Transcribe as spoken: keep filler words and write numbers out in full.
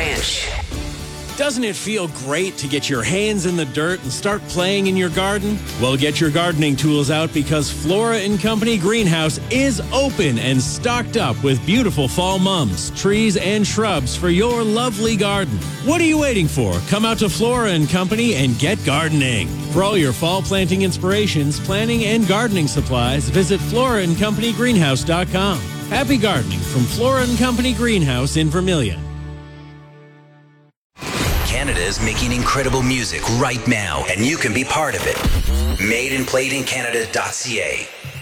Ranch. Doesn't it feel great to get your hands in the dirt and start playing in your garden? Well, get your gardening tools out because Flora and Company Greenhouse is open and stocked up with beautiful fall mums, trees, and shrubs for your lovely garden. What are you waiting for? Come out to Flora and Company and get gardening. For all your fall planting inspirations, planting, and gardening supplies, visit flora and company greenhouse dot com. Happy gardening from Flora and Company Greenhouse in Vermilion. Canada is making incredible music right now, and you can be part of it. made and played in canada dot c a